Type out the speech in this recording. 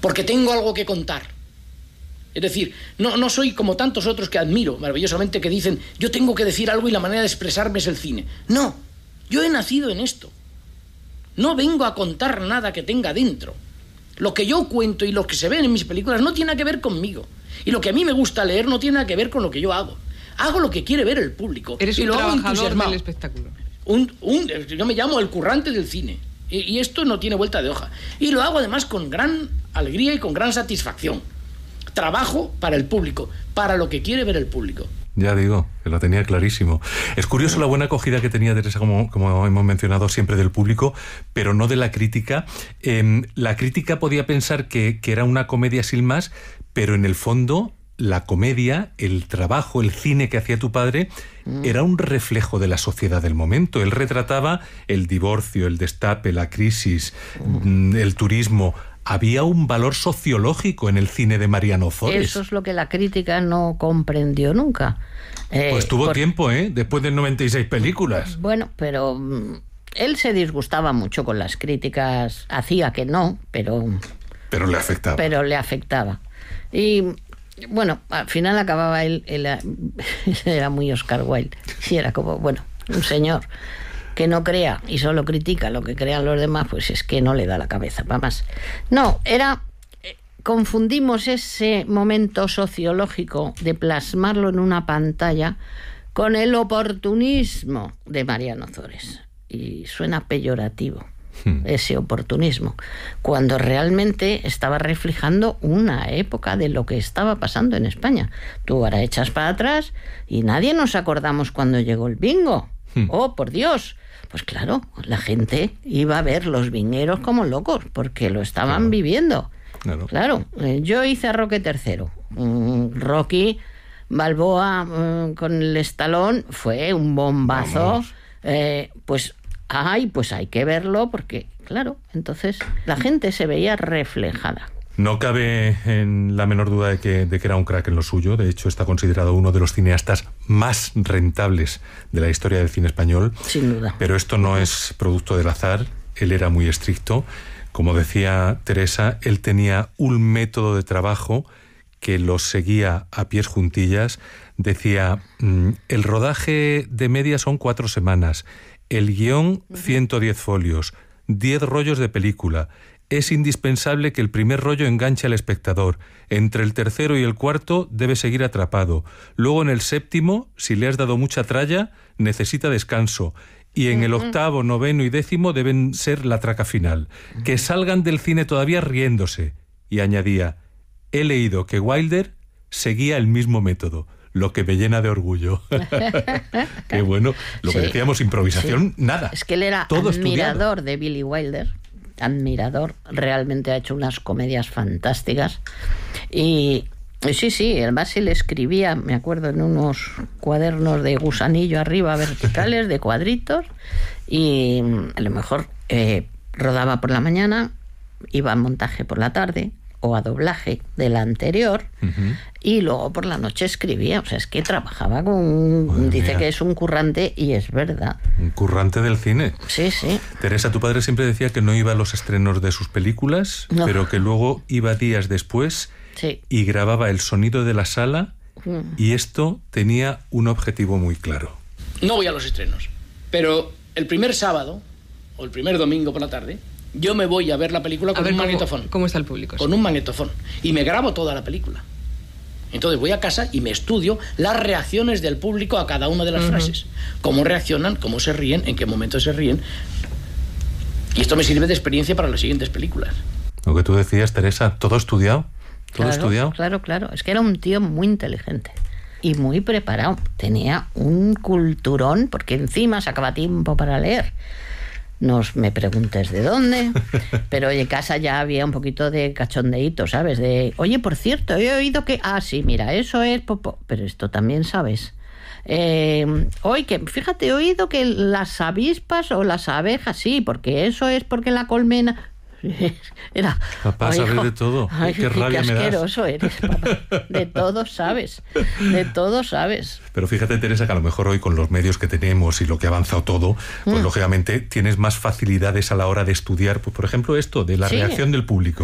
porque tengo algo que contar. Es decir, no soy como tantos otros que admiro maravillosamente, que dicen, yo tengo que decir algo y la manera de expresarme es el cine. No, yo he nacido en esto. No vengo a contar nada que tenga dentro. Lo que yo cuento y lo que se ven en mis películas no tiene nada que ver conmigo. Y lo que a mí me gusta leer no tiene nada que ver con lo que yo hago. Hago lo que quiere ver el público. Eres un trabajador del espectáculo. Yo me llamo el currante del cine. Y esto no tiene vuelta de hoja. Y lo hago además con gran alegría y con gran satisfacción. Trabajo para el público, para lo que quiere ver el público. Ya digo, que lo tenía clarísimo. Es curioso la buena acogida que tenía Teresa, como hemos mencionado, siempre del público, pero no de la crítica. La crítica podía pensar que era una comedia sin más, pero en el fondo la comedia, el trabajo, el cine que hacía tu padre era un reflejo de la sociedad del momento. Él retrataba el divorcio, el destape, la crisis, el turismo. Había un valor sociológico en el cine de Mariano Ozores. Eso es lo que la crítica no comprendió nunca. Pues tuvo tiempo, después de 96 películas. Bueno, pero él se disgustaba mucho con las críticas. Hacía que no, pero le afectaba. Pero le afectaba. Y bueno, al final acababa él era muy Oscar Wilde. Sí, era como, bueno, un señor que no crea y solo critica lo que crean los demás, pues es que no le da la cabeza para más. No, confundimos ese momento sociológico de plasmarlo en una pantalla con el oportunismo de Mariano Ozores. Y suena peyorativo ese oportunismo, cuando realmente estaba reflejando una época de lo que estaba pasando en España. Tú ahora echas para atrás y nadie nos acordamos cuando llegó el bingo. ¡Oh, por Dios! Pues claro, la gente iba a ver los viñeros como locos, porque lo estaban viviendo. Claro, yo hice a Roque III. Rocky Balboa con el Stallone fue un bombazo. Pues hay que verlo, porque claro, entonces la gente se veía reflejada. No cabe en la menor duda de que era un crack en lo suyo. De hecho, está considerado uno de los cineastas más rentables de la historia del cine español. Sin duda. Pero esto no es producto del azar. Él era muy estricto. Como decía Teresa, él tenía un método de trabajo que lo seguía a pies juntillas. Decía, el rodaje de media son 4 semanas. El guión, 110 folios. 10 rollos de película. Es indispensable que el primer rollo enganche al espectador. Entre el tercero y el cuarto debe seguir atrapado. Luego en el séptimo, si le has dado mucha tralla, necesita descanso. Y en el octavo, noveno y décimo deben ser la traca final. Que salgan del cine todavía riéndose. Y añadía, he leído que Wilder seguía el mismo método, lo que me llena de orgullo. Qué bueno. Lo que decíamos, improvisación, nada. Es que él era todo admirador estudiado. de Billy Wilder. Admirador, realmente ha hecho unas comedias fantásticas. Y sí, además él escribía, me acuerdo, en unos cuadernos de gusanillo arriba, verticales, de cuadritos, y a lo mejor rodaba por la mañana, iba a montaje por la tarde, o a doblaje de la anterior, y luego por la noche escribía. O sea, es que trabajaba con... Dice que es un currante, y es verdad. Un currante del cine. Sí. Teresa, tu padre siempre decía que no iba a los estrenos de sus películas, pero que luego iba días después y grababa el sonido de la sala, y esto tenía un objetivo muy claro. No voy a los estrenos, pero el primer sábado, o el primer domingo por la tarde, yo me voy a ver la película con un magnetofón. ¿Cómo está el público? Con un magnetofón. Y me grabo toda la película. Entonces voy a casa y me estudio las reacciones del público a cada una de las frases. Cómo reaccionan, cómo se ríen, en qué momento se ríen. Y esto me sirve de experiencia para las siguientes películas. Lo que tú decías, Teresa, ¿todo estudiado? ¿Todo estudiado? Claro. Es que era un tío muy inteligente y muy preparado. Tenía un culturón, porque encima sacaba tiempo para leer. No me preguntes de dónde, pero en casa ya había un poquito de cachondeíto, ¿sabes? De, oye, por cierto, he oído que... Ah, sí, mira, eso es... Pero esto también sabes. Hoy que, fíjate, he oído que las avispas o las abejas, sí, porque eso es porque la colmena... Era, papá, sabes de todo. Ay, qué rabia me das. Qué asqueroso eres, papá. De todo sabes. Pero fíjate, Teresa, que a lo mejor hoy con los medios que tenemos y lo que ha avanzado todo, pues lógicamente tienes más facilidades a la hora de estudiar, pues por ejemplo esto, de la reacción del público.